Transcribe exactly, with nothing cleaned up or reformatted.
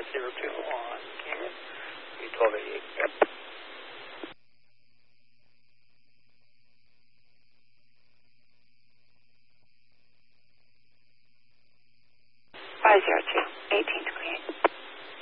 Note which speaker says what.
Speaker 1: five zero two on Cayman. twelve eighty-eight. Yep.
Speaker 2: five zero two, eighteen twenty-eight.